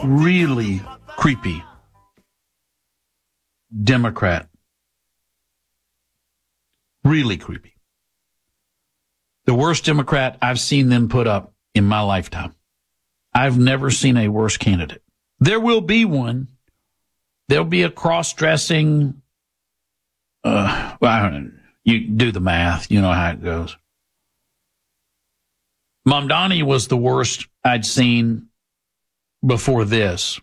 really creepy Democrat. Really creepy. The worst Democrat I've seen them put up in my lifetime. I've never seen a worse candidate. There will be one. There'll be a cross-dressing, well, I don't know. You do the math. You know how it goes. Mamdani was the worst I'd seen before this.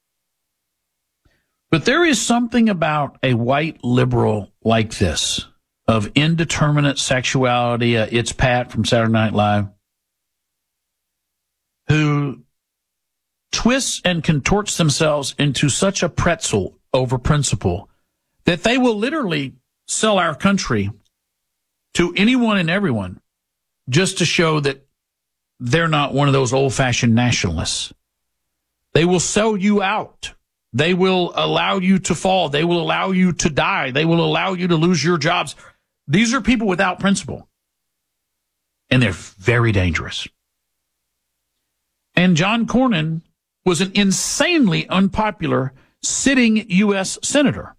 But there is something about a white liberal like this, of indeterminate sexuality, it's Pat from Saturday Night Live, who twists and contorts themselves into such a pretzel over principle that they will literally sell our country to anyone and everyone just to show that they're not one of those old-fashioned nationalists. They will sell you out. They will allow you to fall. They will allow you to die. They will allow you to lose your jobs. These are people without principle. And they're very dangerous. And John Cornyn was an insanely unpopular sitting U.S. senator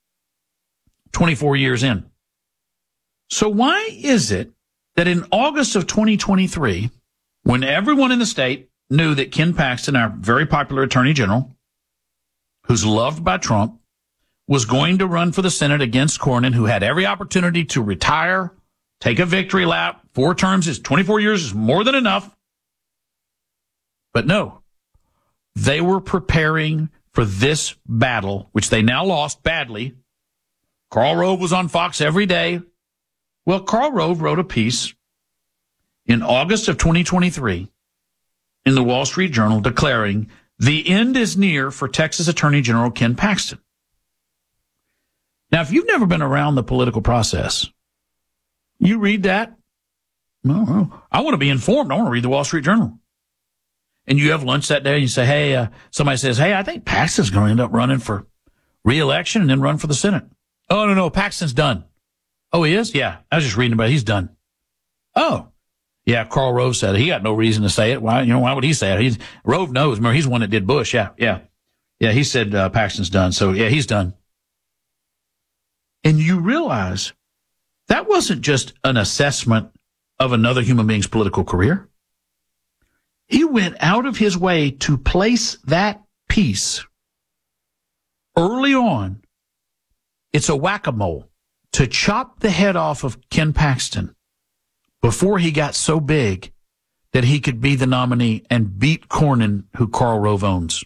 24 years in. So why is it that in August of 2023, when everyone in the state knew that Ken Paxton, our very popular attorney general, who's loved by Trump, was going to run for the Senate against Cornyn, who had every opportunity to retire, take a victory lap, 4 terms is 24 years is more than enough. But no, they were preparing for this battle, which they now lost badly. Karl Rove was on Fox every day. Well, Karl Rove wrote a piece in August of 2023 in the Wall Street Journal declaring the end is near for Texas Attorney General Ken Paxton. Now, if you've never been around the political process, you read that. No, I want to be informed. I want to read the Wall Street Journal. And you have lunch that day and you say, hey, somebody says, hey, I think Paxton's going to end up running for re-election and then run for the Senate. Oh, no, Paxton's done. Oh, he is? Yeah, I was just reading about it. He's done. Oh, yeah, Karl Rove said it. He got no reason to say it. Why would he say it? Rove knows. Remember, he's the one that did Bush. Yeah, he said Paxton's done. So, yeah, he's done. And you realize that wasn't just an assessment of another human being's political career. He went out of his way to place that piece early on. It's a whack-a-mole to chop the head off of Ken Paxton before he got so big that he could be the nominee and beat Cornyn, who Karl Rove owns.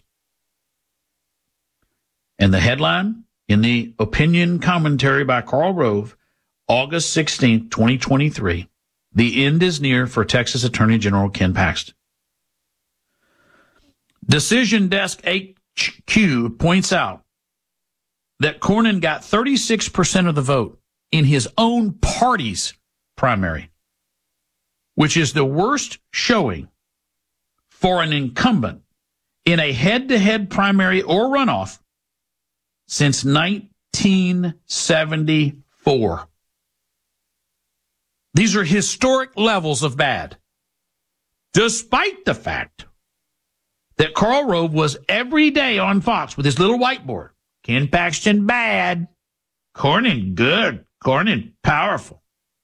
And the headline in the opinion commentary by Karl Rove, August 16th, 2023, the end is near for Texas Attorney General Ken Paxton. Decision Desk HQ points out that Cornyn got 36% of the vote in his own party's primary, which is the worst showing for an incumbent in a head-to-head primary or runoff since 1974. These are historic levels of bad, despite the fact that Karl Rove was every day on Fox with his little whiteboard. Ken Paxton bad, Cornyn good, Cornyn powerful.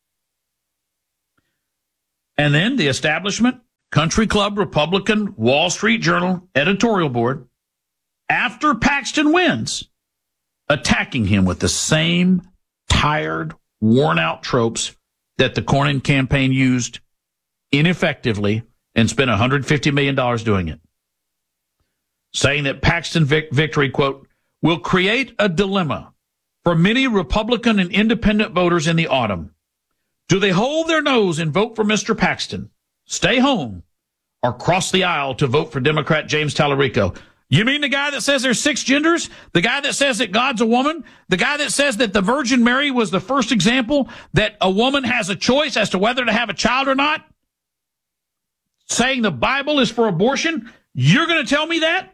And then the establishment, Country Club, Republican, Wall Street Journal, editorial board, after Paxton wins, attacking him with the same tired, worn-out tropes that the Cornyn campaign used ineffectively and spent $150 million doing it. Saying that Paxton victory, quote, will create a dilemma for many Republican and independent voters in the autumn. Do they hold their nose and vote for Mr. Paxton, stay home, or cross the aisle to vote for Democrat James Tallarico? You mean the guy that says there's 6 genders? The guy that says that God's a woman? The guy that says that the Virgin Mary was the first example that a woman has a choice as to whether to have a child or not? Saying the Bible is for abortion? You're going to tell me that?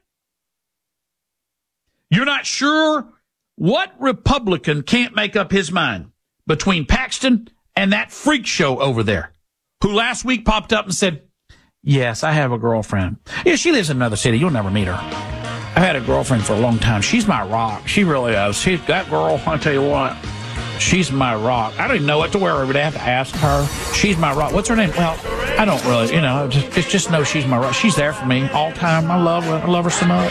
You're not sure what Republican can't make up his mind between Paxton and that freak show over there, who last week popped up and said, Yes, I have a girlfriend. Yeah, she lives in another city. You'll never meet her. I've had a girlfriend for a long time. She's my rock. She really is. That girl, I'll tell you what, she's my rock. I don't even know what to wear every day. I have to ask her. She's my rock. What's her name? Well, I don't really, just know she's my rock. She's there for me all the time. I love her. I love her so much.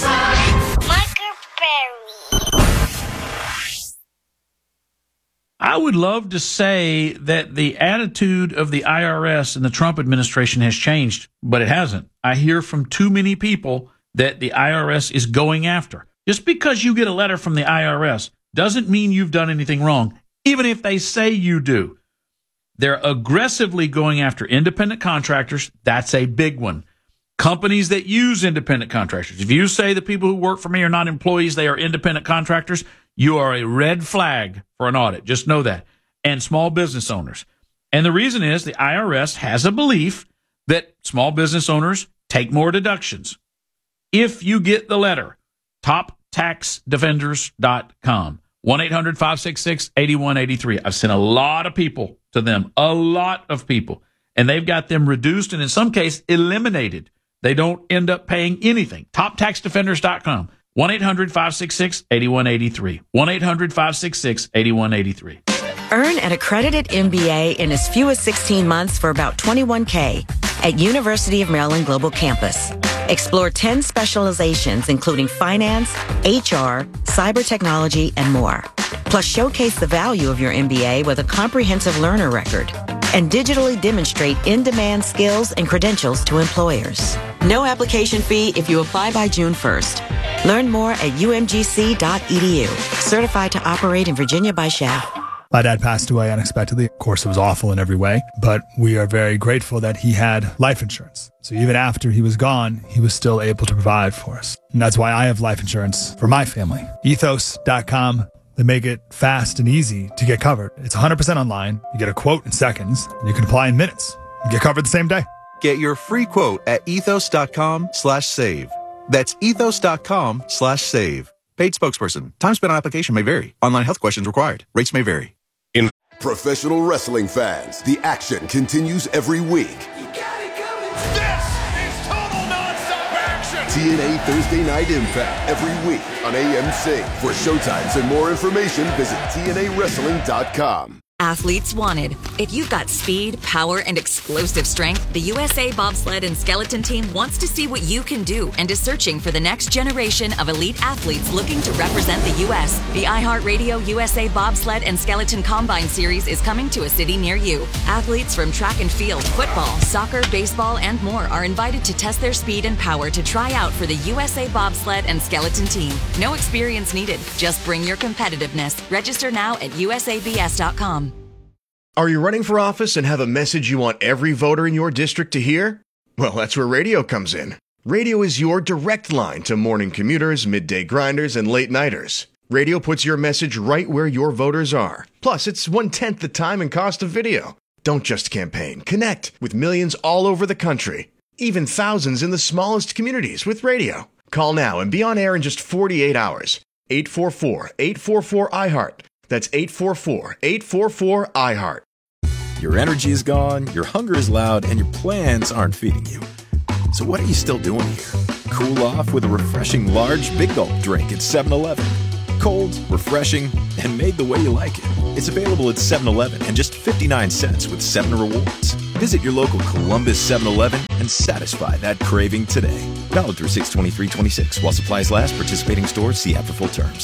I would love to say that the attitude of the IRS and the Trump administration has changed, but it hasn't. I hear from too many people that the IRS is going after. Just because you get a letter from the IRS doesn't mean you've done anything wrong, even if they say you do. They're aggressively going after independent contractors. That's a big one. Companies that use independent contractors. If you say the people who work for me are not employees, they are independent contractors, you are a red flag for an audit. Just know that. And small business owners. And the reason is the IRS has a belief that small business owners take more deductions. If you get the letter, toptaxdefenders.com, 1-800-566-8183. I've sent a lot of people to them, a lot of people, and they've got them reduced and in some case eliminated. They don't end up paying anything. Toptaxdefenders.com. 1-800-566-8183. 1-800-566-8183. Earn an accredited MBA in as few as 16 months for about $21K at University of Maryland Global Campus. Explore 10 specializations, including finance, HR, cyber technology, and more. Plus, showcase the value of your MBA with a comprehensive learner record and digitally demonstrate in-demand skills and credentials to employers. No application fee if you apply by June 1st. Learn more at umgc.edu. Certified to operate in Virginia by SCHAF. My dad passed away unexpectedly. Of course, it was awful in every way, but we are very grateful that he had life insurance. So even after he was gone, he was still able to provide for us. And that's why I have life insurance for my family. Ethos.com. They make it fast and easy to get covered. It's 100% online. You get a quote in seconds, and you can apply in minutes. You get covered the same day. Get your free quote at ethos.com/save. That's ethos.com/save. Paid spokesperson. Time spent on application may vary. Online health questions required. Rates may vary. Professional wrestling fans, the action continues every week. You got it coming. This is total nonstop action. TNA Thursday Night Impact every week on AMC. For showtimes and more information, visit TNAWrestling.com. Athletes wanted. If you've got speed, power, and explosive strength, the USA Bobsled and Skeleton Team wants to see what you can do and is searching for the next generation of elite athletes looking to represent the U.S. The iHeartRadio USA Bobsled and Skeleton Combine Series is coming to a city near you. Athletes from track and field, football, soccer, baseball, and more are invited to test their speed and power to try out for the USA Bobsled and Skeleton Team. No experience needed. Just bring your competitiveness. Register now at usabs.com. Are you running for office and have a message you want every voter in your district to hear? Well, that's where radio comes in. Radio is your direct line to morning commuters, midday grinders, and late nighters. Radio puts your message right where your voters are. Plus, it's 1/10 the time and cost of video. Don't just campaign. Connect with millions all over the country. Even thousands in the smallest communities with radio. Call now and be on air in just 48 hours. 844-844-iHeart. That's 844-844-iHeart. Your energy is gone, your hunger is loud, and your plans aren't feeding you. So what are you still doing here? Cool off with a refreshing large Big Gulp drink at 7-Eleven. Cold, refreshing, and made the way you like it. It's available at 7-Eleven and just 59 cents with 7 rewards. Visit your local Columbus 7-Eleven and satisfy that craving today. Valid through 6/23/26. While supplies last, participating stores see app for full terms.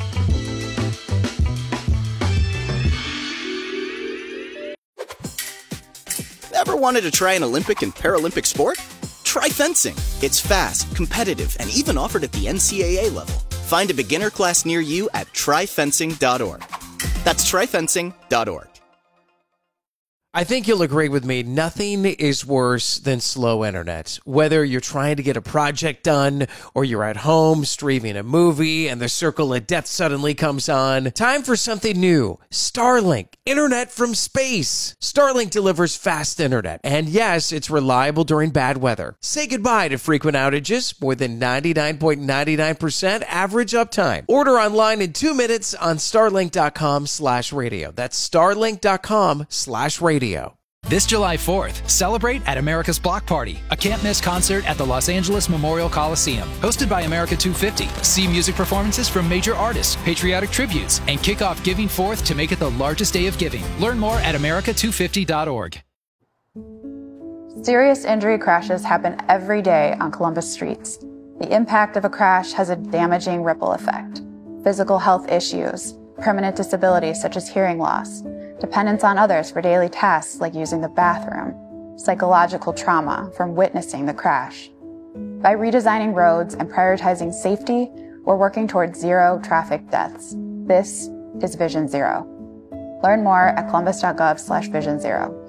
Ever wanted to try an Olympic and Paralympic sport? Try fencing. It's fast, competitive, and even offered at the NCAA level. Find a beginner class near you at tryfencing.org. That's tryfencing.org. I think you'll agree with me, nothing is worse than slow internet. Whether you're trying to get a project done or you're at home streaming a movie and the circle of death suddenly comes on, time for something new. Starlink, internet from space. Starlink delivers fast internet. And yes, it's reliable during bad weather. Say goodbye to frequent outages, more than 99.99% average uptime. Order online in 2 minutes on starlink.com/radio. That's starlink.com/radio. This July 4th, celebrate at America's Block Party, a can't-miss concert at the Los Angeles Memorial Coliseum. Hosted by America 250, see music performances from major artists, patriotic tributes, and kick off Giving 4th to make it the largest day of giving. Learn more at america250.org. Serious injury crashes happen every day on Columbus streets. The impact of a crash has a damaging ripple effect. Physical health issues, permanent disabilities such as hearing loss, dependence on others for daily tasks like using the bathroom, psychological trauma from witnessing the crash. By redesigning roads and prioritizing safety, we're working towards zero traffic deaths. This is Vision Zero. Learn more at columbus.gov/Vision Zero.